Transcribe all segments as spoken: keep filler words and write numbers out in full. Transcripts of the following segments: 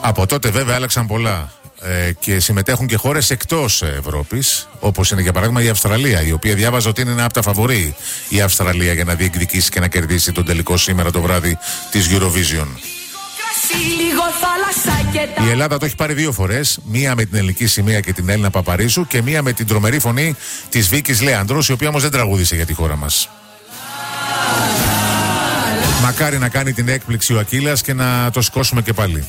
Από τότε βέβαια άλλαξαν πολλά ε, και συμμετέχουν και χώρες εκτός Ευρώπης, όπως είναι για παράδειγμα η Αυστραλία, η οποία διάβαζα ότι είναι ένα από τα φαβορί η Αυστραλία για να διεκδικήσει και να κερδίσει τον τελικό σήμερα το βράδυ της Eurovision. Η Ελλάδα το έχει πάρει δύο φορές, μία με την ελληνική σημαία και την Έλληνα Παπαρίσου και μία με την τρομερή φωνή της Βίκης Λέανδρος, η οποία όμως δεν τραγούδισε για τη χώρα μας. Μακάρι να κάνει την έκπληξη ο Ακύλας και να το σηκώσουμε και πάλι.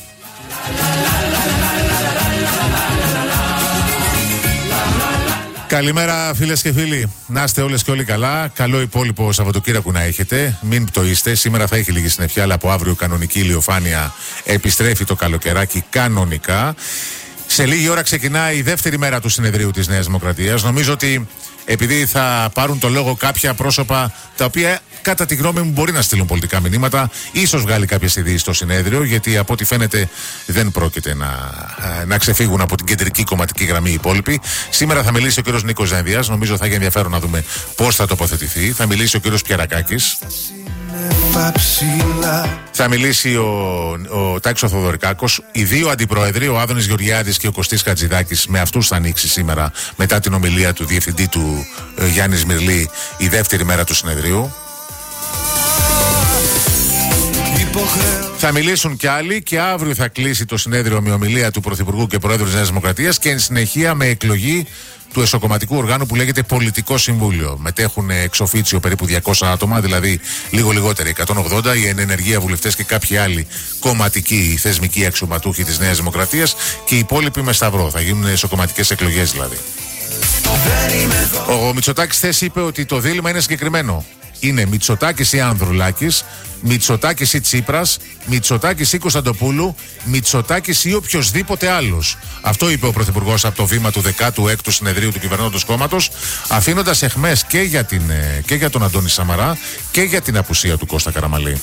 Καλημέρα φίλες και φίλοι. Να είστε όλες και όλοι καλά. Καλό υπόλοιπο Σαββατοκύριακο να έχετε. Μην πτωείστε. Σήμερα θα έχει λίγη συννεφιά, αλλά από αύριο κανονική ηλιοφάνεια επιστρέφει το καλοκαιράκι κανονικά. Σε λίγη ώρα ξεκινάει η δεύτερη μέρα του συνεδρίου της Νέας Δημοκρατίας. Νομίζω ότι επειδή θα πάρουν το λόγο κάποια πρόσωπα τα οποία κατά τη γνώμη μου μπορεί να στείλουν πολιτικά μηνύματα, ίσως βγάλει κάποιες ειδήσεις στο συνέδριο, γιατί από ό,τι φαίνεται δεν πρόκειται να, να ξεφύγουν από την κεντρική κομματική γραμμή οι υπόλοιποι. Σήμερα θα μιλήσει ο κύριος Νίκος Ζένδιας, νομίζω θα έχει ενδιαφέρον να δούμε πώς θα τοποθετηθεί. Θα μιλήσει ο κύριος Πιερακάκης. Θα μιλήσει ο, ο Τάκης ο Θοδωρικάκος. Οι δύο αντιπρόεδροι, ο Άδωνης Γεωργιάδης και ο Κωστής Χατζηδάκης, με αυτούς θα ανοίξει σήμερα, μετά την ομιλία του διευθυντή του ε, Γιάννη Σμυρλή, η δεύτερη μέρα του συνεδρίου. Θα μιλήσουν κι άλλοι και αύριο θα κλείσει το συνέδριο με ομιλία του Πρωθυπουργού και Προέδρου της Νέας Δημοκρατίας και εν συνεχεία με εκλογή του εσωκομματικού οργάνου που λέγεται Πολιτικό Συμβούλιο. Μετέχουν εξ οφίτσιο περίπου διακόσια άτομα, δηλαδή λίγο λιγότεροι, εκατόν ογδόντα, οι εν ενεργεία βουλευτές και κάποιοι άλλοι κομματικοί θεσμικοί αξιωματούχοι της Νέας Δημοκρατίας και οι υπόλοιποι με σταυρό. Θα γίνουν εσωκομματικές εκλογές δηλαδή. Ο Μητσοτάκης χθες είπε ότι το δίλημμα είναι συγκεκριμένο. Είναι Μητσοτάκης ή Ανδρουλάκης, Μητσοτάκης ή Τσίπρας, Μητσοτάκης ή Κωνσταντοπούλου, Μητσοτάκης ή οποιοδήποτε άλλος. Αυτό είπε ο Πρωθυπουργός από το βήμα του δεκάτου έκτου συνεδρίου του κυβερνώντος κόμματος, αφήνοντας εχμές και για, την, και για τον Αντώνη Σαμαρά και για την απουσία του Κώστα Καραμαλή.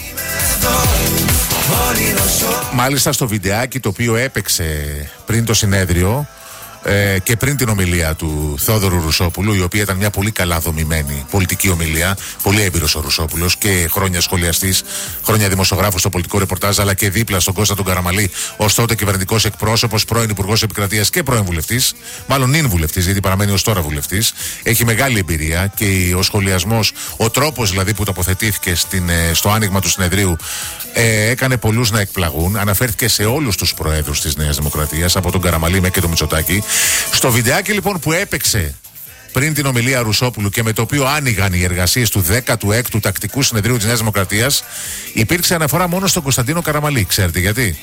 Μάλιστα στο βιντεάκι το οποίο έπαιξε πριν το συνέδριο Ε, και πριν την ομιλία του Θόδωρου Ρουσόπουλου, η οποία ήταν μια πολύ καλά δομημένη πολιτική ομιλία, πολύ έμπειρος ο Ρουσόπουλος και χρόνια σχολιαστής, χρόνια δημοσιογράφος στο πολιτικό ρεπορτάζ, αλλά και δίπλα στον Κώστα τον Καραμαλή, ως τότε κυβερνητικός εκπρόσωπος, πρώην Υπουργός Επικρατείας και πρώην βουλευτής, μάλλον είναι βουλευτής, γιατί παραμένει ως τώρα βουλευτής. Έχει μεγάλη εμπειρία και ο σχολιασμός, ο τρόπος δηλαδή που τοποθετήθηκε στην, στο άνοιγμα του συνεδρίου, ε, έκανε πολλούς να εκπλαγούν. Αναφέρθηκε σε όλους τους προέδρους της Νέας Δημοκρατίας, από τον Καραμαλή μέχρι και τον Μητσοτάκη. Στο βιντεάκι λοιπόν που έπαιξε πριν την ομιλία Ρουσόπουλου και με το οποίο άνοιγαν οι εργασίες του δέκατου έκτου τακτικού συνεδρίου της Νέας Δημοκρατίας, υπήρξε αναφορά μόνο στον Κωνσταντίνο Καραμαλή. Ξέρετε γιατί?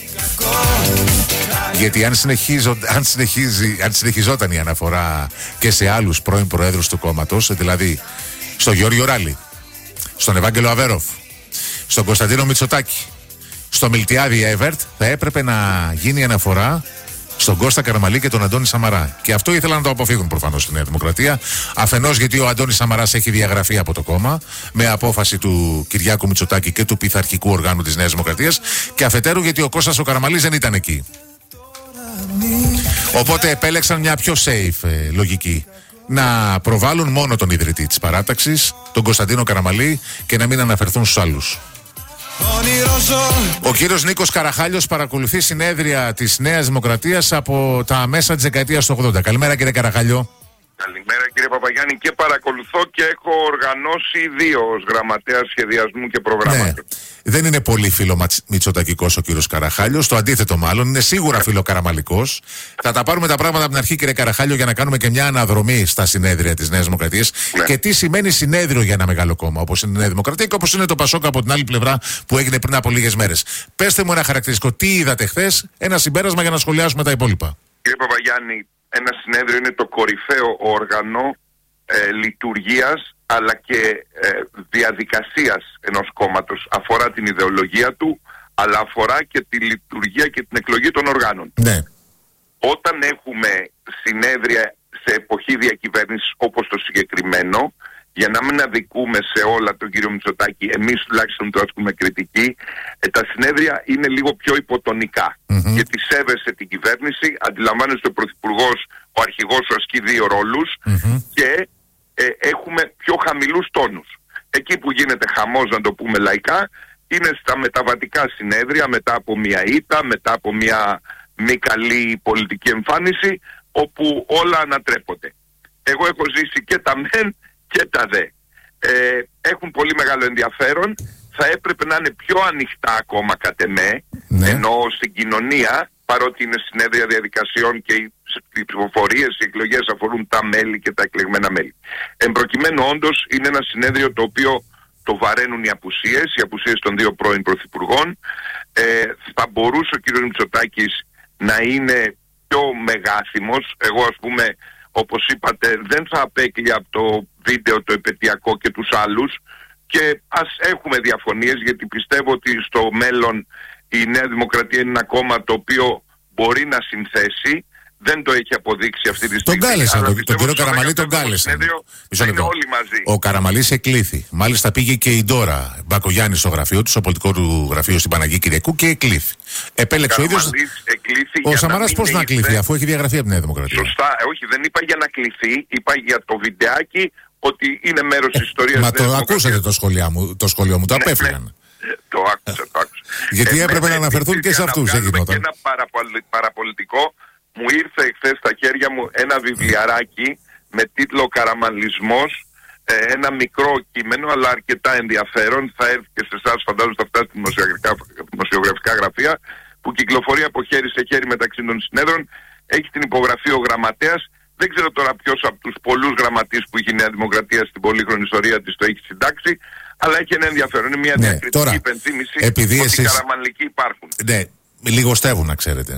Γιατί αν, αν, συνεχίζει, αν συνεχιζόταν η αναφορά και σε άλλους πρώην προέδρους του κόμματος, δηλαδή στον Γιώργο Ράλη, στον Ευάγγελο Αβέροφ, στον Κωνσταντίνο Μητσοτάκη, στο Μιλτιάδη Εύερτ, θα έπρεπε να γίνει αναφορά στον Κώστα Καραμαλή και τον Αντώνη Σαμαρά. Και αυτό ήθελαν να το αποφύγουν προφανώς στη Νέα Δημοκρατία. Αφενός γιατί ο Αντώνης Σαμαράς έχει διαγραφεί από το κόμμα με απόφαση του Κυριάκου Μητσοτάκη και του πειθαρχικού οργάνου της Νέας Δημοκρατίας. Και αφετέρου γιατί ο Κώστας ο Καραμαλής δεν ήταν εκεί. Οπότε επέλεξαν μια πιο safe ε, λογική. Να προβάλλουν μόνο τον ιδρυτή της παράταξης, τον Κωνσταντίνο Καραμαλή, και να μην αναφερθούν στους άλλους. Ο κύριος Νίκος Καραχάλιος παρακολουθεί συνέδρια της Νέας Δημοκρατίας από τα μέσα της δεκαετίας του ογδόντα. Καλημέρα κύριε Καραχάλιο. Καλημέρα κύριε Παπαγιάννη, και παρακολουθώ και έχω οργανώσει δύο ως γραμματέας σχεδιασμού και προγράμματος. Ναι. Δεν είναι πολύ φιλομητσοτακικός ο κύριος Καραχάλιος, το αντίθετο μάλλον, είναι σίγουρα φιλοκαραμαλικός. Θα τα πάρουμε τα πράγματα από την αρχή κύριε Καραχάλιο για να κάνουμε και μια αναδρομή στα συνέδρια της Νέας Δημοκρατίας. Ναι. Και τι σημαίνει συνέδριο για ένα μεγάλο κόμμα όπως είναι η Νέα Δημοκρατία και όπως είναι το Πασόκ από την άλλη πλευρά που έγινε πριν από λίγες μέρες. Πέστε μου ένα χαρακτηριστικό, τι είδατε χθες, ένα συμπέρασμα για να σχολιάσουμε τα υπόλοιπα. Κύριε Παπαγιάννη, ένα συνέδριο είναι το κορυφαίο όργανο ε, λειτουργίας αλλά και ε, διαδικασίας ενός κόμματος. Αφορά την ιδεολογία του, αλλά αφορά και τη λειτουργία και την εκλογή των οργάνων. Ναι. Όταν έχουμε συνέδρια σε εποχή διακυβέρνησης όπως το συγκεκριμένο, για να μην αδικούμε σε όλα τον κύριο Μητσοτάκη, εμείς τουλάχιστον το ασκούμε κριτική, ε, τα συνέδρια είναι λίγο πιο υποτονικά. Mm-hmm. Γιατί σέβεσαι την κυβέρνηση, αντιλαμβάνεσαι ο Πρωθυπουργός, ο αρχηγός σου ασκεί δύο ρόλους mm-hmm. και ε, έχουμε πιο χαμηλούς τόνους. Εκεί που γίνεται χαμός, να το πούμε λαϊκά, είναι στα μεταβατικά συνέδρια μετά από μια ήττα, μετά από μια μη καλή πολιτική εμφάνιση, όπου όλα ανατρέπονται. Εγώ έχω ζήσει και τα μεν και τα δε. Ε, έχουν πολύ μεγάλο ενδιαφέρον. Θα έπρεπε να είναι πιο ανοιχτά ακόμα κατ' εμέ, ναι. Ενώ στην κοινωνία, παρότι είναι συνέδρια διαδικασιών και οι, οι ψηφοφορίες, οι εκλογές αφορούν τα μέλη και τα εκλεγμένα μέλη. Εν προκειμένου, όντως είναι ένα συνέδριο το οποίο το βαραίνουν οι απουσίες, οι απουσίες των δύο πρώην πρωθυπουργών. Ε, θα μπορούσε ο κ. Μητσοτάκης να είναι πιο μεγάθυμος. Εγώ, ας πούμε, όπως είπατε, δεν θα απέκλεια από το βίντεο το επαιτειακό και τους άλλους, και ας έχουμε διαφωνίες, γιατί πιστεύω ότι στο μέλλον η Νέα Δημοκρατία είναι ένα κόμμα το οποίο μπορεί να συνθέσει. Δεν το έχει αποδείξει αυτή τη στιγμή. Τον κάλεσαν, τον, τον κύριο Καραμαλή τον κάλεσαν. Είναι όλοι μαζί. Ο Καραμαλής εκλήθη. Μάλιστα πήγε και η Ντόρα Μπακογιάννη στο γραφείο του, στο πολιτικό του γραφείο στην Παναγία Κυριακού, και εκλήθη. Επέλεξε ο ίδιος. Ο Σαμαράς πώς να κλήθη, αφού έχει διαγραφεί από τη Νέα Δημοκρατία? Σωστά, όχι, δεν είπα για να κληθεί, είπα για το βιντεάκι ότι είναι μέρος της ιστορίας. Μα το ακούσατε το σχολείο μου, το σχολείο μου, το απέφυγαν. Το άκουσα, το άκουσα. Γιατί έπρεπε να αναφερθούν και σε αυτούς. Και ένα παραπολιτικό. Μου ήρθε εχθές στα χέρια μου ένα βιβλιαράκι με τίτλο «Καραμαλισμός», ε, ένα μικρό κείμενο αλλά αρκετά ενδιαφέρον, θα έρθει και σε εσάς, φαντάζομαι θα φτάσει στη δημοσιογραφικά γραφεία, που κυκλοφορεί από χέρι σε χέρι μεταξύ των συνέδρων. Έχει την υπογραφή ο γραμματέας. Δεν ξέρω τώρα ποιος από τους πολλούς γραμματείς που έχει η Νέα Δημοκρατία στην πολύχρονη ιστορία της το έχει συντάξει, αλλά έχει ένα ενδιαφέρον. Είναι μια ναι, διακριτική υπενθύμηση ότι εσείς... οι καραμαλικοί υπάρχουν. Ναι. Λιγοστεύουν, να ξέρετε.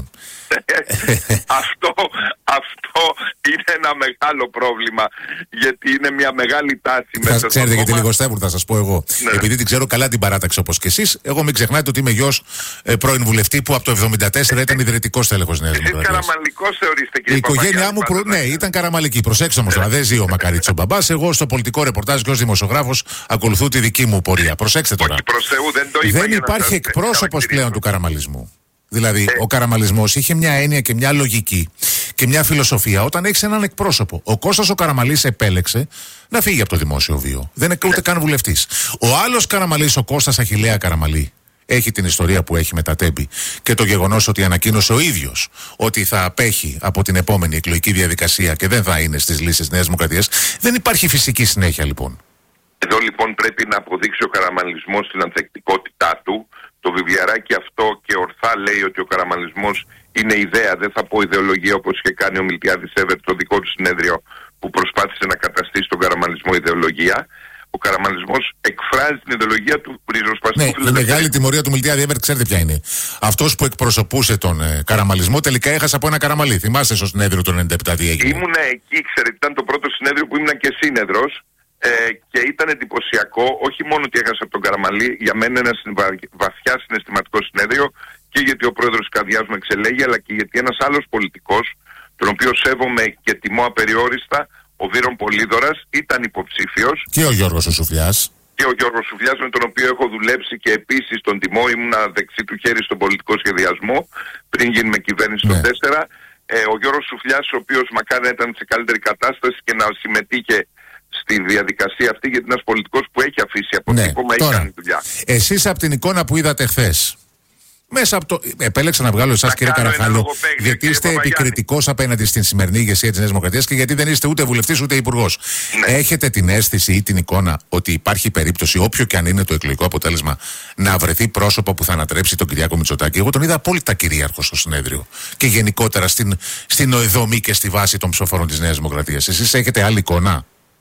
αυτό, αυτό είναι ένα μεγάλο πρόβλημα, γιατί είναι μια μεγάλη τάση θα, μέσα. Ξέρετε γιατί λιγοστεύουν, θα σας πω εγώ. Ναι. Επειδή την ξέρω καλά την παράταξη όπως και εσείς, εγώ μην ξεχνάτε ότι είμαι γιος ε, πρώην βουλευτή που από το εβδομήντα τέσσερα ήταν ιδρυτικός τέλεχος Νέας Δημοκρατίας. Εσείς καραμαλικός θεωρείστε, κύριε Η οικογένειά μου προ... ναι, ήταν καραμαλική. Προσέξτε όμως τώρα, δεν ζει ο Μακαρίτσος ο μπαμπάς. Εγώ στο πολιτικό ρεπορτάζ και ως δημοσιογράφος ακολουθώ τη δική μου πορεία. Προσέξτε τώρα. Όχι, προς Θεού, δεν το είπα. Δεν υπάρχει εκπρόσωπος πλέον του καραμαλισμού. Δηλαδή, ε. ο καραμαλισμός είχε μια έννοια και μια λογική και μια φιλοσοφία όταν έχεις έναν εκπρόσωπο. Ο Κώστας ο Καραμαλής επέλεξε να φύγει από το δημόσιο βίο. Δεν είναι ούτε καν βουλευτής. Ο άλλος Καραμαλής, ο Κώστας Αχιλλέα Καραμαλή, έχει την ιστορία που έχει με τα Τέμπη και το γεγονός ότι ανακοίνωσε ο ίδιος ότι θα απέχει από την επόμενη εκλογική διαδικασία και δεν θα είναι στις λίστες της Νέας Δημοκρατίας. Δεν υπάρχει φυσική συνέχεια, λοιπόν. Εδώ λοιπόν πρέπει να αποδείξει ο καραμαλισμός την ανθεκτικότητά του. Το βιβλιαράκι αυτό και ορθά λέει ότι ο καραμαλισμός είναι ιδέα, δεν θα πω ιδεολογία, όπως είχε κάνει ο Μιλτιάδης Εύερ το δικό του συνέδριο που προσπάθησε να καταστήσει τον καραμαλισμό ιδεολογία. Ο καραμαλισμός εκφράζει την ιδεολογία του ριζοσπαστικού. Ναι, η μεγάλη τιμωρία του Μιλτιάδη Εύερ, ξέρετε ποια είναι? Αυτός που εκπροσωπούσε τον ε, καραμαλισμό τελικά έχασε από ένα καραμαλί. Θυμάστε στο συνέδριο του ενενήντα επτά τι έγινε? Ήμουνα εκεί, ξέρετε, ήταν το πρώτο συνέδριο που ήμουν και σύνεδρος. Ε, και ήταν εντυπωσιακό, όχι μόνο ότι έχασε από τον Καραμαλή, για μένα ένα βαθιά συναισθηματικό συνέδριο, και γιατί ο πρόεδρος της καρδιάς μου εξελέγει, αλλά και γιατί ένας άλλος πολιτικός, τον οποίο σέβομαι και τιμώ απεριόριστα, ο Βύρον Πολύδωρας, ήταν υποψήφιος. Και ο Γιώργος ο Σουφιάς. Και ο Γιώργος Σουφιάς, με τον οποίο έχω δουλέψει και επίσης τον τιμώ, ήμουνα δεξί του χέρι στον πολιτικό σχεδιασμό, πριν γίνουμε κυβέρνηση ναι. το τέσσερα. Ε, ο Γιώργος Σουφιάς, ο οποίος μακάρι να ήταν σε καλύτερη κατάσταση και να συμμετείχε στη διαδικασία αυτή, γιατί ένας πολιτικός που έχει αφήσει από ναι, το κόμμα έχει κάνει δουλειά. Εσείς από την εικόνα που είδατε χθες, μέσα από το... επέλεξα να βγάλω εσάς, κύριε Καραχάλο, γιατί είστε επικριτικός απέναντι στην σημερινή ηγεσία της Νέας Δημοκρατίας και γιατί δεν είστε ούτε βουλευτής ούτε υπουργός. Ναι. Έχετε την αίσθηση ή την εικόνα ότι υπάρχει περίπτωση, όποιο και αν είναι το εκλογικό αποτέλεσμα, να βρεθεί πρόσωπο που θα ανατρέψει τον Κυριάκο Μητσοτάκη? Εγώ τον είδα απόλυτα κυρίαρχο στο συνέδριο και γενικότερα στην, στην δομή και στη βάση των ψηφοφόρων της Νέας Δημοκρατίας. Εσείς έχετε άλλη εικόνα?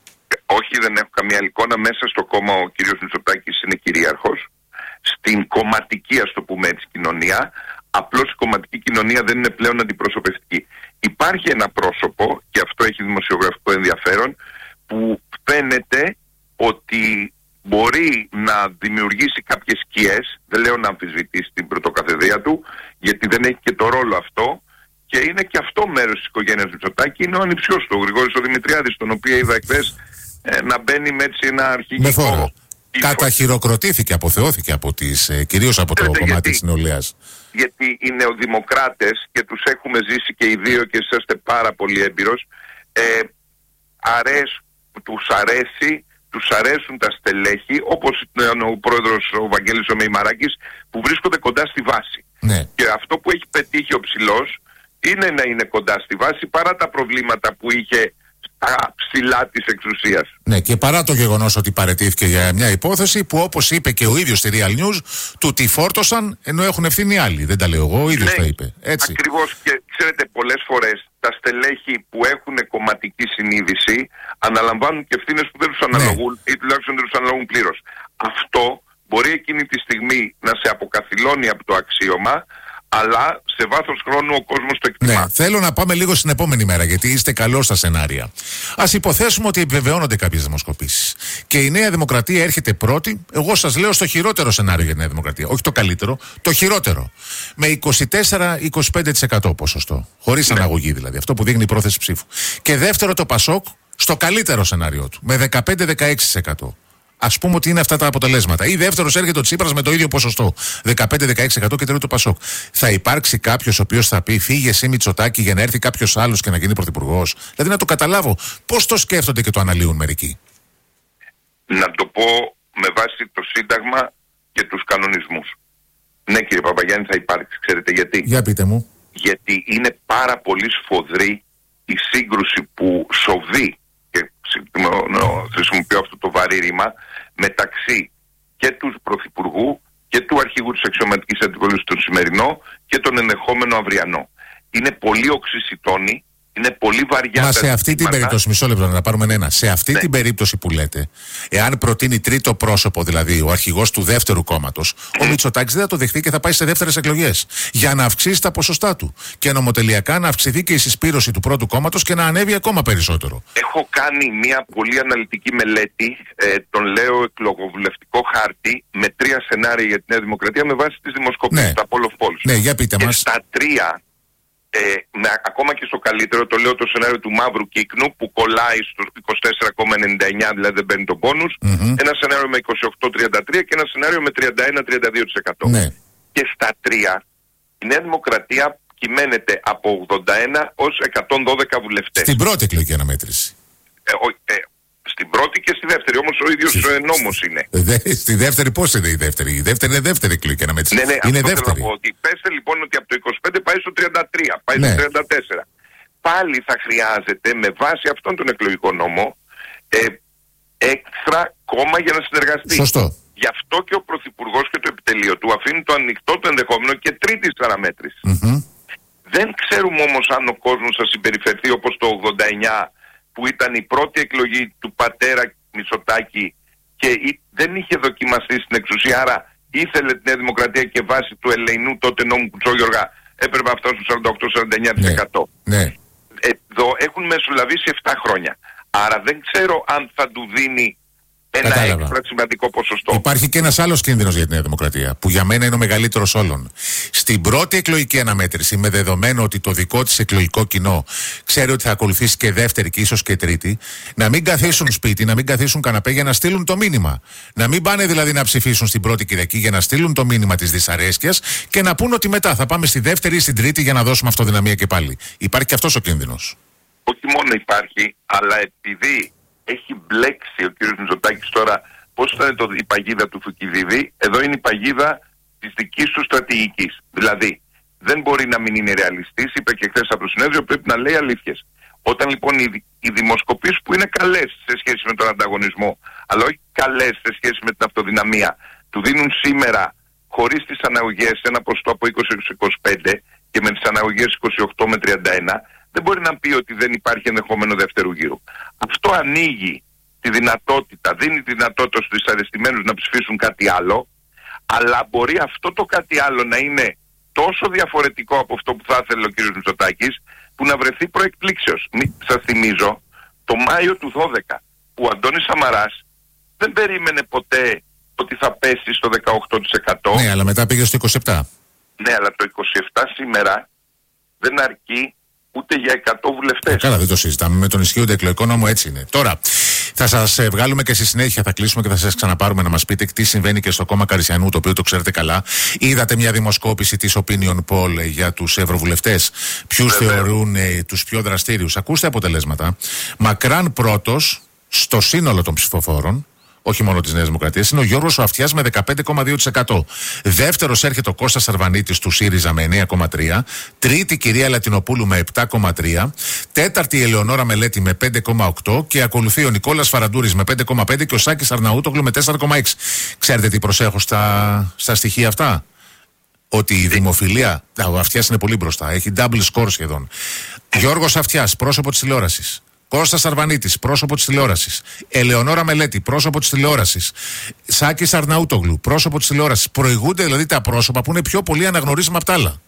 Όχι, δεν έχω καμία εικόνα. Μέσα στο κόμμα ο κύριος Μητσοτάκης είναι κυρίαρχος. Στην κομματική, ας το πούμε έτσι, κοινωνία, απλώς η κομματική κοινωνία δεν είναι πλέον αντιπροσωπευτική. Υπάρχει ένα πρόσωπο, και αυτό έχει δημοσιογραφικό ενδιαφέρον, που φαίνεται ότι μπορεί να δημιουργήσει κάποιες σκιές, δεν λέω να αμφισβητήσει την πρωτοκαθεδρία του, γιατί δεν έχει και το ρόλο αυτό, και είναι και αυτό μέρος της οικογένειας Μητσοτάκη, είναι ο ανιψιός του, ο Γρηγόρης ο Δημητριάδης, τον οποίο είδα χθες ε, να μπαίνει με έτσι ένα αρχηγικό. Καταχειροκροτήθηκε, αποθεώθηκε από τις, ε, κυρίως από το Λέτε, κομμάτι γιατί, της νεολαίας. Γιατί οι νεοδημοκράτες, και τους έχουμε ζήσει και οι δύο και είσαστε πάρα πολύ έμπειρος, ε, αρέσ, τους αρέσει, τους αρέσουν τα στελέχη, όπως ο πρόεδρος ο Βαγγέλης ο Μεϊμαράκης, που βρίσκονται κοντά στη βάση. Ναι. Και αυτό που έχει πετύχει ο Ψηλός είναι να είναι κοντά στη βάση, παρά τα προβλήματα που είχε στα ψηλά της εξουσίας. Ναι, και παρά το γεγονός ότι παραιτήθηκε για μια υπόθεση που, όπως είπε και ο ίδιος στη Real News, του τη φόρτωσαν ενώ έχουν ευθύνη άλλοι. Δεν τα λέω εγώ, ο ίδιος Ναι, τα είπε. Έτσι. Ακριβώς, και ξέρετε, πολλές φορές τα στελέχη που έχουν κομματική συνείδηση αναλαμβάνουν και ευθύνες που δεν τους αναλογούν, ναι, ή τουλάχιστον δεν τους αναλογούν πλήρως. Αυτό μπορεί εκείνη τη στιγμή να σε αποκαθιλώνει από το αξίωμα, αλλά σε βάθος χρόνου ο κόσμος το εκτιμά. Ναι, θέλω να πάμε λίγο στην επόμενη μέρα, γιατί είστε καλός στα σενάρια. Ας υποθέσουμε ότι επιβεβαιώνονται κάποιες δημοσκοπήσεις και η Νέα Δημοκρατία έρχεται πρώτη. Εγώ σας λέω στο χειρότερο σενάριο για τη Νέα Δημοκρατία. Όχι το καλύτερο, το χειρότερο. Με είκοσι τέσσερα με είκοσι πέντε τοις εκατό ποσοστό. Χωρίς, ναι, αναγωγή δηλαδή. Αυτό που δείχνει η πρόθεση ψήφου. Και δεύτερο το Πασόκ στο καλύτερο σενάριό του. Με δεκαπέντε με δεκαέξι τοις εκατό. Ας πούμε ότι είναι αυτά τα αποτελέσματα. Ή δεύτερος έρχεται ο Τσίπρας με το ίδιο ποσοστό. δεκαπέντε με δεκαέξι τοις εκατό και τρίτο το Πασόκ. Θα υπάρξει κάποιος ο οποίος θα πει φύγε εσύ Μητσοτάκη για να έρθει κάποιος άλλος και να γίνει πρωθυπουργός? Δηλαδή να το καταλάβω. Πώς το σκέφτονται και το αναλύουν μερικοί? Να το πω με βάση το Σύνταγμα και τους κανονισμούς. Ναι, κύριε Παπαγιάννη, θα υπάρξει. Ξέρετε γιατί? Για πείτε μου. Γιατί είναι πάρα πολύ σφοδρή η σύγκρουση που σοβεί, και χρησιμοποιώ αυτό το βαρύ ρήμα, μεταξύ και του Πρωθυπουργού και του Αρχηγού της Αξιωματικής Αντιπολίτευσης τον σημερινό και τον ενδεχόμενο αυριανό. Είναι πολύ οξυσιτόνη, είναι πολύ βαριά. Μα σε αυτή την περίπτωση, μισό λεπτό να τα πάρουμε ένα. Σε αυτή, ναι, την περίπτωση που λέτε, εάν προτείνει τρίτο πρόσωπο, δηλαδή ο αρχηγός του δεύτερου κόμματος, mm. ο Μητσοτάκης δεν θα το δεχτεί και θα πάει σε δεύτερες εκλογές. Για να αυξήσει τα ποσοστά του. Και νομοτελειακά να αυξηθεί και η συσπήρωση του πρώτου κόμματος και να ανέβει ακόμα περισσότερο. Έχω κάνει μια πολύ αναλυτική μελέτη, ε, τον λέω εκλογοβουλευτικό χάρτη, με τρία σενάρια για τη Νέα Δημοκρατία με βάση τις δημοσκοπήσεις, ναι, τα poll of polls. Ναι, για πείτε και μας. Στα τρία. Ε, με, ακόμα και στο καλύτερο, το λέω το σενάριο του μαύρου κύκνου που κολλάει στο είκοσι τέσσερα κόμμα ενενήντα εννιά, δηλαδή δεν παίρνει τον πόνους, mm-hmm. ένα σενάριο με είκοσι οκτώ τριάντα τρία και ένα σενάριο με τριάντα ένα τριάντα δύο τοις εκατό. Ναι. Και στα τρία η Νέα Δημοκρατία κυμαίνεται από ογδόντα ένα ως εκατόν δώδεκα βουλευτές. Στην πρώτη εκλογική αναμέτρηση. Ε, ο, ε, στην πρώτη και στη δεύτερη, όμως ο ίδιος Στη... νόμος είναι. Δε, στη δεύτερη πώς είναι η δεύτερη? Η δεύτερη είναι δεύτερη εκλογική αναμέτρηση. Ναι, ναι, είναι αυτό δεύτερη. Θέλω να πω, ότι πέστε λοιπόν ότι από το είκοσι πέντε πάει στο τριάντα τρία, πάει, ναι, στο τριάντα τέσσερα. Πάλι θα χρειάζεται με βάση αυτόν τον εκλογικό νόμο ε, έξτρα κόμμα για να συνεργαστεί. Σωστό. Γι' αυτό και ο Πρωθυπουργός και το επιτελείο του αφήνει το ανοιχτό το ενδεχόμενο και τρίτης αναμέτρησης. Mm-hmm. Δεν ξέρουμε όμως αν ο κόσμος θα συμπεριφερθεί όπως το ογδόντα εννιά, που ήταν η πρώτη εκλογή του πατέρα Μητσοτάκη και δεν είχε δοκιμαστεί στην εξουσία, άρα ήθελε τη Νέα Δημοκρατία και βάσει του ελεηνού τότε νόμου Κουτσόγιοργα έπρεπε να φτάσουν σαράντα οκτώ με σαράντα εννιά τοις εκατό. Ναι, ναι. Εδώ έχουν μεσολαβήσει επτά χρόνια. Άρα δεν ξέρω αν θα του δίνει ένα Κατάλαβα. έξτρα σημαντικό ποσοστό. Υπάρχει και ένας άλλος κίνδυνος για τη Νέα Δημοκρατία, που για μένα είναι ο μεγαλύτερος όλων. Στην πρώτη εκλογική αναμέτρηση, με δεδομένο ότι το δικό της εκλογικό κοινό ξέρει ότι θα ακολουθήσει και δεύτερη και ίσως και τρίτη, να μην καθίσουν σπίτι, να μην καθίσουν καναπέ για να στείλουν το μήνυμα. Να μην πάνε δηλαδή να ψηφίσουν στην πρώτη Κυριακή για να στείλουν το μήνυμα της δυσαρέσκειας και να πούν ότι μετά θα πάμε στη δεύτερη ή στην τρίτη για να δώσουμε αυτοδυναμία και πάλι. Υπάρχει και αυτός ο κίνδυνος. Όχι μόνο υπάρχει, αλλά επειδή έχει μπλέξει ο κ. Μητσοτάκης τώρα, πώς ήταν το, η παγίδα του Θουκυδίδη, εδώ είναι η παγίδα της δικής του στρατηγικής. Δηλαδή, δεν μπορεί να μην είναι ρεαλιστής, είπε και χθες από το συνέδριο, πρέπει να λέει αλήθειες. Όταν λοιπόν οι, οι δημοσκοπήσεις που είναι καλές σε σχέση με τον ανταγωνισμό, αλλά όχι καλές σε σχέση με την αυτοδυναμία, του δίνουν σήμερα χωρίς τις αναγωγές ένα ποσοστό από είκοσι με είκοσι πέντε και με τις αναγωγές είκοσι οκτώ με τριάντα ένα, δεν μπορεί να πει ότι δεν υπάρχει ενδεχόμενο δεύτερου γύρου. Αυτό ανοίγει τη δυνατότητα, δίνει τη δυνατότητα στους δυσαρεστημένους να ψηφίσουν κάτι άλλο, αλλά μπορεί αυτό το κάτι άλλο να είναι τόσο διαφορετικό από αυτό που θα ήθελε ο κ. Μητσοτάκης, που να βρεθεί προεκπλήξεως. Σας θυμίζω το Μάιο του δώδεκα, που ο Αντώνης Σαμαράς δεν περίμενε ποτέ ότι θα πέσει στο δεκαοκτώ τοις εκατό. Ναι, αλλά μετά πήγε στο είκοσι επτά. Ναι, αλλά το είκοσι επτά σήμερα δεν αρκεί ούτε για εκατό βουλευτές. Ε, καλά, δεν το συζητάμε. Με τον ισχύοντα εκλογικό νόμο έτσι είναι. Τώρα, θα σας ε, βγάλουμε και στη συνέχεια, θα κλείσουμε και θα σας ξαναπάρουμε να μας πείτε τι συμβαίνει και στο κόμμα Καρισιανού, το οποίο το ξέρετε καλά. Είδατε μια δημοσκόπηση της Opinion Poll για τους ευρωβουλευτές. Ποιους θεωρούν ε, τους πιο δραστήριους. Ακούστε αποτελέσματα. Μακράν πρώτος στο σύνολο των ψηφοφόρων, όχι μόνο της Νέας Δημοκρατίας, είναι ο Γιώργος ο Αυτιάς με δεκαπέντε κόμμα δύο τοις εκατό. Δεύτερος έρχεται ο Κώστας Σαρβανίτης του ΣΥΡΙΖΑ με εννέα κόμμα τρία τοις εκατό. Τρίτη η κυρία Λατινοπούλου με επτά κόμμα τρία τοις εκατό. Τέταρτη η Ελεονόρα Μελέτη με πέντε κόμμα οκτώ τοις εκατό. Και ακολουθεί ο Νικόλας Φαραντούρης με πέντε κόμμα πέντε τοις εκατό και ο Σάκης Αρναούτογλου με τέσσερα κόμμα έξι τοις εκατό. Ξέρετε τι προσέχω στα, στα στοιχεία αυτά? Ότι η δημοφιλία, ο Αυτιάς είναι πολύ μπροστά, έχει double score σχεδόν. Γιώργος Αυτιάς, πρόσωπο της τηλεόρασης. Κώστας Σαρβανίτης, πρόσωπο της τηλεόρασης. Ελεονόρα Μελέτη, πρόσωπο της τηλεόρασης. Σάκης Αρναούτογλου, πρόσωπο της τηλεόρασης. Προηγούνται δηλαδή τα πρόσωπα που είναι πιο πολύ αναγνωρίσιμα από τα άλλα.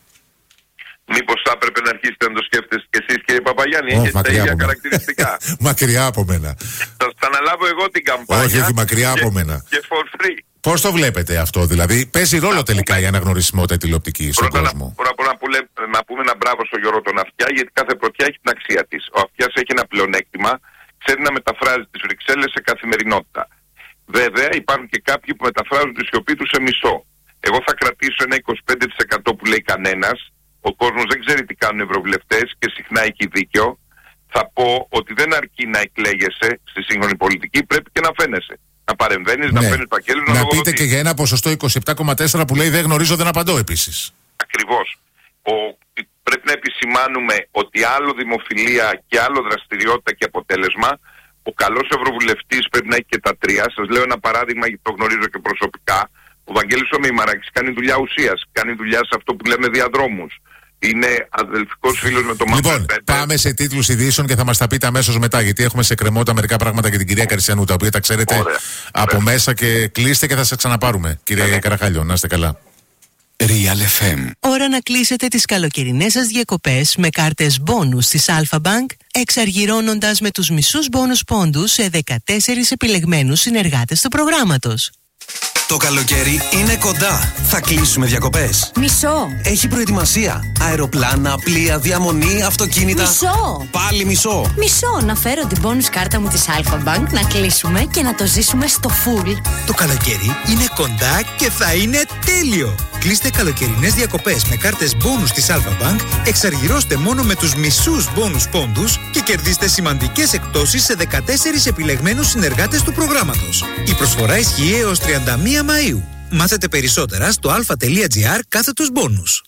Μήπως θα έπρεπε να αρχίσετε να το σκέφτεστε και εσείς, κύριε Παπαγιάννη? Oh, έχετε τα ίδια χαρακτηριστικά. Μακριά από μένα. Θα σας αναλάβω εγώ την καμπάνια. Όχι, όχι, μακριά από μένα. Και for free. Πώς το βλέπετε αυτό, δηλαδή? Παίζει ρόλο τελικά η αναγνωρισιμότητα τηλεοπτική στον Πρώτα κόσμο? Πρώτα απ' όλα που λέ, να πούμε ένα μπράβο στον Γιώργο τον Αυτιά, γιατί κάθε πρωτιά έχει την αξία της. Ο Αυτιάς έχει ένα πλεονέκτημα, ξέρει να μεταφράζει τις Βρυξέλλες σε καθημερινότητα. Βέβαια υπάρχουν και κάποιοι που μεταφράζουν τη σιωπή του σε μισό. Εγώ θα κρατήσω ένα είκοσι πέντε τοις εκατό που λέει κανένας. Ο κόσμος δεν ξέρει τι κάνουν οι ευρωβουλευτές και συχνά έχει δίκιο. Θα πω ότι δεν αρκεί να εκλέγεσαι στη σύγχρονη πολιτική, πρέπει και να φαίνεσαι. Να παρεμβαίνεις, ναι. να παίρνεις πακέλους, να, να λογοδοτείς. πείτε και για ένα ποσοστό είκοσι επτά κόμμα τέσσερα που λέει δεν γνωρίζω, δεν απαντώ επίσης. Ακριβώς. Ο, πρέπει να επισημάνουμε ότι άλλο δημοφιλία και άλλο δραστηριότητα και αποτέλεσμα. Ο καλός ευρωβουλευτής πρέπει να έχει και τα τρία. Σας λέω ένα παράδειγμα, γιατί το γνωρίζω και προσωπικά. Ο Βαγγέλης ο Μημαράκης κάνει δουλειά ουσίας, κάνει δουλειά σε αυτό που λέμε διαδρόμους. Είναι αδελφικός φίλος με τον Μάτσο. Λοιπόν, πάμε σε τίτλους ειδήσεων και θα μας τα πείτε αμέσως μετά, γιατί έχουμε σε κρεμότητα μερικά πράγματα για την κυρία Καρισιανού, τα οποία τα ξέρετε ωραία, από ωραία. μέσα, και κλείστε και θα σας ξαναπάρουμε. Κύριε ωραία. Καραχάλιο, να είστε καλά. Real εφ εμ. Ώρα να κλείσετε τις καλοκαιρινές σας διακοπές με κάρτες μπόνους της Alpha Bank, εξαργυρώνοντας με τους μισούς μπόνους πόντους σε δεκατέσσερις επιλεγμένους συνεργάτες του προγράμματος. Το καλοκαίρι είναι κοντά. Θα κλείσουμε διακοπές. Μισό. Έχει προετοιμασία. Αεροπλάνα, πλοία, διαμονή, αυτοκίνητα. Μισό. Πάλι μισό. Μισό. Να φέρω την bonus κάρτα μου της Alpha Bank, να κλείσουμε και να το ζήσουμε στο full. Το καλοκαίρι είναι κοντά και θα είναι τέλειο. Κλείστε καλοκαιρινές διακοπές με κάρτες bonus της Alpha Bank, εξαργυρώστε μόνο με τους μισούς bonus πόντους και κερδίστε σημαντικές εκπτώσεις σε δεκατέσσερις επιλεγμένους συνεργάτες του προγράμματος. Η προσφορά ισχύει έως τριάντα μία Μαΐου. Μάθετε περισσότερα στο alpha.gr κάθετος bonus.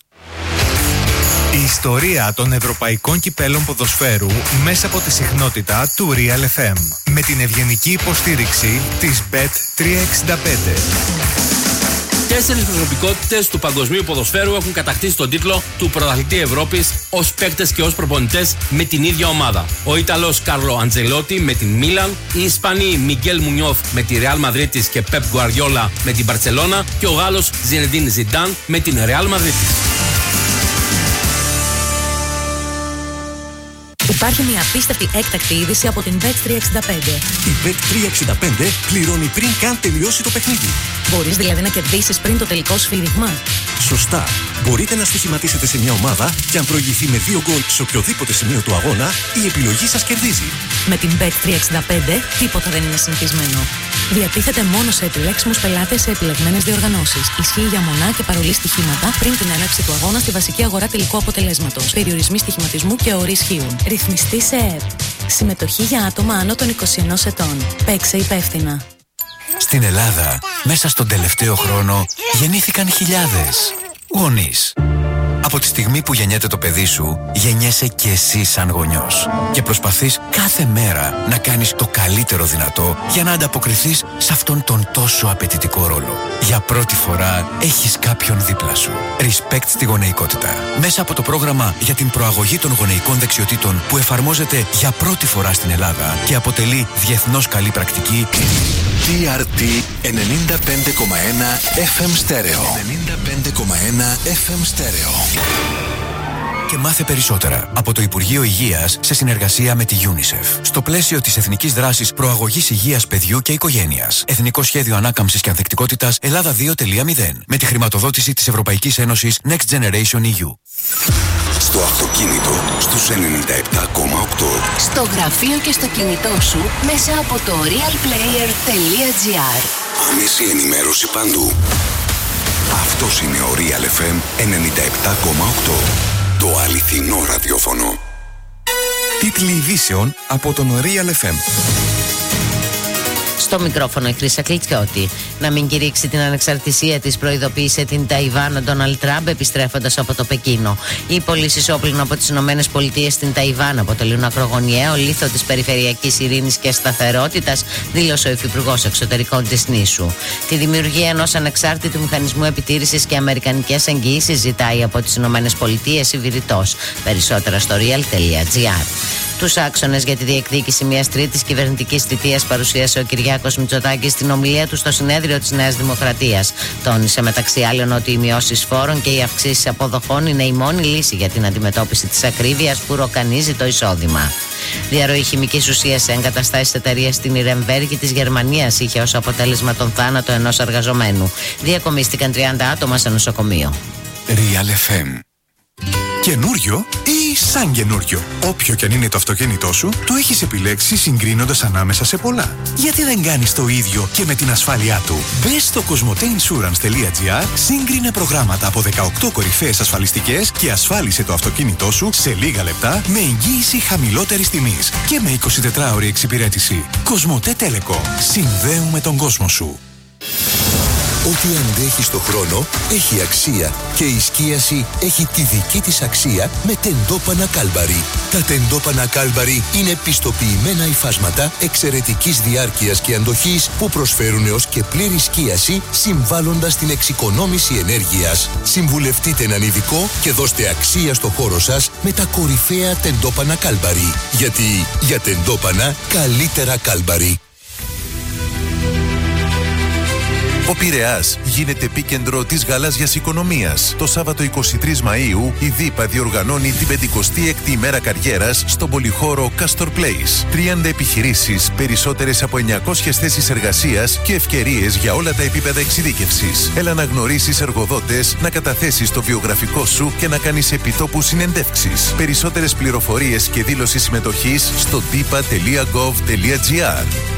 Η ιστορία των ευρωπαϊκών κυπέλων ποδοσφαίρου μέσα από τη συχνότητα του Real εφ εμ. Με την ευγενική υποστήριξη της μπετ τριακόσια εξήντα πέντε. Τέσσερις προσωπικότητες του παγκοσμίου ποδοσφαίρου έχουν κατακτήσει τον τίτλο του πρωταθλητή Ευρώπης ως παίκτες και ως προπονητές με την ίδια ομάδα. Ο Ιταλός Κάρλο Αντζελότη με την Μίλαν, οι Ισπανοί Μιγγέλ Μουνιόθ με τη Ρεάλ Μαδρίτης και Πεπ Γκουαρδιόλα με την Μπαρτσελώνα και ο Γάλλος Ζινεντίν Ζιντάν με την Ρεάλ Μαδρίτης. Υπάρχει μια απίστευτη έκτακτη είδηση από την μπετ τριακόσια εξήντα πέντε. Η μπετ τριακόσια εξήντα πέντε πληρώνει πριν καν τελειώσει το παιχνίδι. Μπορείς δηλαδή να κερδίσεις πριν το τελικό σφύριγμα. Σωστά. Μπορείτε να στοιχηματίσετε σε μια ομάδα και αν προηγηθεί με δύο γκολ σε οποιοδήποτε σημείο του αγώνα, η επιλογή σας κερδίζει. Με την μπετ τριακόσια εξήντα πέντε τίποτα δεν είναι συνηθισμένο. Διατίθεται μόνο σε επιλέξιμους πελάτες σε επιλεγμένες διοργανώσεις. Ισχύει για μονά και παρολί στοιχήματα πριν την έναρξη του αγώνα στη βασική αγορά τελικού αποτελέσματος. Περιορισμοί στοιχηματισμού και όροι ισχύουν. Ρυθμιστή σε ΕΕΠ. Συμμετοχή για άτομα άνω των είκοσι ενός ετών. Παίξε υπεύθυνα. Στην Ελλάδα, μέσα στον τελευταίο χρόνο, γεννήθηκαν χιλιάδες γονείς. Από τη στιγμή που γεννιέται το παιδί σου, γεννιέσαι κι εσύ σαν γονιός. Και προσπαθείς κάθε μέρα να κάνεις το καλύτερο δυνατό για να ανταποκριθείς σε αυτόν τον τόσο απαιτητικό ρόλο. Για πρώτη φορά έχεις κάποιον δίπλα σου. Respect στη γονεϊκότητα. Μέσα από το πρόγραμμα για την προαγωγή των γονεϊκών δεξιοτήτων που εφαρμόζεται για πρώτη φορά στην Ελλάδα και αποτελεί διεθνώς καλή πρακτική, τι αρ τι ενενήντα πέντε κόμμα ένα εφ εμ Stereo. ενενήντα πέντε κόμμα ένα εφ εμ Stereo. Και μάθε περισσότερα από το Υπουργείο Υγείας σε συνεργασία με τη UNICEF. Στο πλαίσιο της Εθνικής Δράσης Προαγωγής Υγείας Παιδιού και Οικογένειας. Εθνικό Σχέδιο Ανάκαμψης και Ανθεκτικότητας Ελλάδα δύο κόμμα μηδέν. Με τη χρηματοδότηση της Ευρωπαϊκής Ένωσης Next Generation ι γιου. Στο αυτοκίνητο στους ενενήντα επτά κόμμα οκτώ. Στο γραφείο και στο κινητό σου μέσα από το realplayer.gr. Άμεση ενημέρωση παντού. Αυτός είναι ο Real εφ εμ ενενήντα επτά κόμμα οκτώ. Το αληθινό ραδιόφωνο. Τίτλοι ειδήσεων από τον Real εφ εμ. Στο μικρόφωνο η Χρύσα Κλιτσιώτη. Να μην κηρύξει την ανεξαρτησία της, προειδοποίησε την Ταϊβάν ο Ντόναλντ Τραμπ επιστρέφοντας από το Πεκίνο. Οι πωλήσεις όπλων από τις Ηνωμένες Πολιτείες στην Ταϊβάν αποτελούν ακρογωνιαίο λίθο της περιφερειακής ειρήνης και σταθερότητας, δήλωσε ο Υφυπουργός Εξωτερικών της νήσου. Τη δημιουργία ενός ανεξάρτητου μηχανισμού επιτήρησης και αμερικανικές εγγυήσεις ζητάει από τις Ηνωμένες Πολιτείες η Βηρητός. Περισσότερα στο real τελεία gr. Τους άξονες για τη διεκδίκηση μιας τρίτης κυβερνητικής θητείας παρουσίασε ο Κυριάκος Μητσοτάκης στην ομιλία του στο συνέδριο της Νέας Δημοκρατίας. Τόνισε μεταξύ άλλων ότι οι μειώσεις φόρων και οι αυξήσεις αποδοχών είναι η μόνη λύση για την αντιμετώπιση της ακρίβειας που ροκανίζει το εισόδημα. Διαρροή χημικής ουσίας σε εγκαταστάσεις εταιρείας στην Ιρεμβέργη της Γερμανίας είχε ως αποτέλεσμα τον θάνατο ενός εργαζομένου. Διακομίστηκαν τριάντα άτομα σε νοσοκομείο. Real εφ εμ. Καινούριο ή σαν καινούριο. Όποιο και αν είναι το αυτοκίνητό σου, το έχεις επιλέξει συγκρίνοντας ανάμεσα σε πολλά. Γιατί δεν κάνεις το ίδιο και με την ασφάλειά του? Μπες στο κοσμοτέινσουρανς τελεία gr, σύγκρινε προγράμματα από δεκαοκτώ κορυφαίες ασφαλιστικές και ασφάλισε το αυτοκίνητό σου σε λίγα λεπτά με εγγύηση χαμηλότερης τιμής και με εικοσιτετράωρη εξυπηρέτηση. Κοσμοτέ Telecom. Συνδέουμε τον κόσμο σου. Ό,τι αντέχει στο χρόνο έχει αξία και η σκίαση έχει τη δική της αξία με τεντόπανα Κάλμπαρι. Τα τεντόπανα Κάλμπαρι είναι πιστοποιημένα υφάσματα εξαιρετικής διάρκειας και αντοχής που προσφέρουν έως και πλήρη σκίαση, συμβάλλοντας στην εξοικονόμηση ενέργειας. Συμβουλευτείτε έναν ειδικό και δώστε αξία στο χώρο σας με τα κορυφαία τεντόπανα Κάλμπαρι. Γιατί για τεντόπανα καλύτερα Κάλμπαρι. Ο Πειραιάς γίνεται επίκεντρο της γαλάζιας οικονομίας. Το Σάββατο εικοστή τρίτη Μαΐου η ΔΥΠΑ διοργανώνει την πενηκοστή έκτη ημέρα καριέρας στον πολυχώρο Castor Place. τριάντα επιχειρήσεις, περισσότερες από εννιακόσιες θέσεις εργασίας και ευκαιρίες για όλα τα επίπεδα εξειδίκευσης. Έλα να γνωρίσεις εργοδότες, να καταθέσεις το βιογραφικό σου και να κάνεις επιτόπου συνεντεύξεις. Περισσότερες πληροφορίες και δήλωση συμμετοχής στο διπα τελεία gov τελεία gr.